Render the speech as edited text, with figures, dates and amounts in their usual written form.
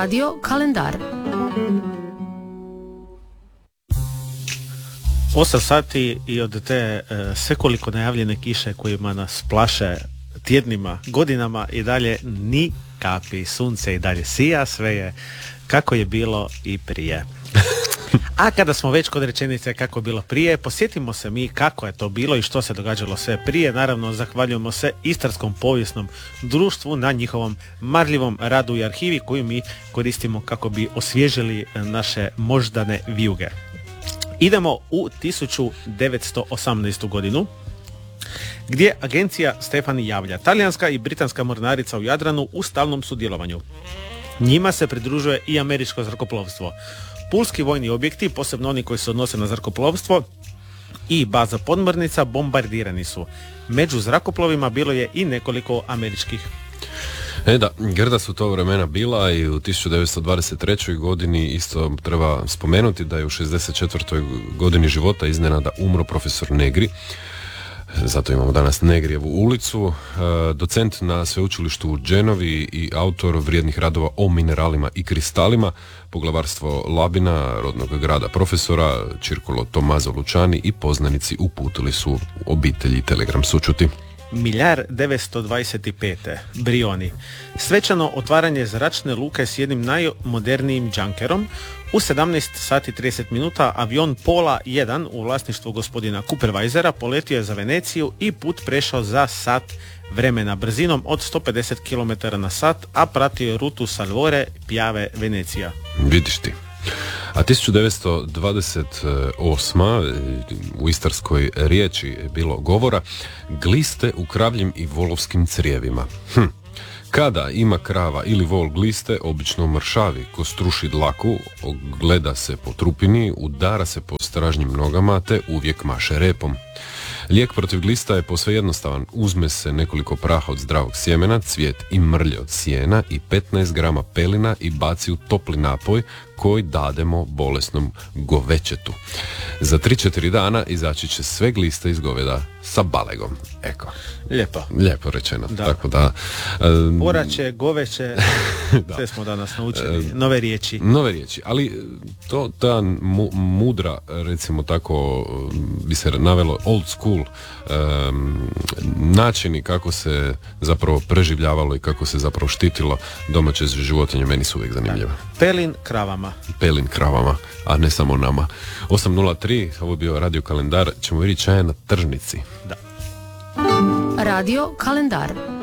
Radio kalendar. 8 sati i od te svekoliko najavljene kiše kojima nas plaše tjednima, godinama i dalje ni kapi. Sunce i dalje sija, sve je kako je bilo i prije. A kada smo već kod rečenice kako je bilo prije, posjetimo se mi kako je to bilo i što se događalo sve prije. Naravno, zahvaljujemo se Istarskom povijesnom društvu na njihovom marljivom radu i arhivi koju mi koristimo kako bi osvježili naše moždane vijuge. Idemo u 1918. godinu, gdje agencija Stefani javlja. Talijanska i britanska mornarica u Jadranu u stalnom sudjelovanju. Njima se pridružuje i američko zrakoplovstvo. Pulski vojni objekti, posebno oni koji se odnose na zrakoplovstvo, i baza podmornica bombardirani su. Među zrakoplovima bilo je i nekoliko američkih. Da, grda su to vremena bila i u 1923. godini isto treba spomenuti da je u 64. godini života iznenada umro profesor Negri. Zato imamo danas Negrijevu ulicu, docent na sveučilištu u Genovi i autor vrijednih radova o mineralima i kristalima, poglavarstvo Labina, rodnog grada profesora, Circolo Tommaso Luciani i poznanici uputili su obitelji telegram sućuti. Miljar 925. Brioni. Svečano otvaranje zračne luke s jednim najmodernijim džankerom. U 17 sati 30 minuta avion Pola 1 u vlasništvu gospodina Cooperweisera poletio je za Veneciju i put prešao za sat vremena brzinom od 150 km na sat, a pratio je rutu Salvore, Piave, Venecija. Vidiš ti. A 1928. u istarskoj riječi je bilo govora gliste u kravljim i volovskim crijevima. Kada ima krava ili vol gliste, obično mršavi, ko struši dlaku, gleda se po trupini, udara se po stražnjim nogama te uvijek maše repom. Lijek protiv glista je posve jednostavan. Uzme se nekoliko praha od zdravog sjemena, cvijet i mrlje od sjena i 15 grama pelina i baci u topli napoj koji dademo bolesnom govećetu. Za 3-4 dana izaći će sve gliste iz goveda sa balegom. Eko. Lijepo rečeno. Da. Tako da... Oraće, goveće, sve smo danas naučili. Nove riječi, ali ta mudra, recimo tako bi se navelo old school načini kako se zapravo preživljavalo i kako se zapravo štitilo domaće životinje, meni su uvijek zanimljive. Pelin kravama, a ne samo nama. 8.03, ovo je bio radio kalendar, ćemo vidjeti čaje na tržnici. Da. Radio kalendar.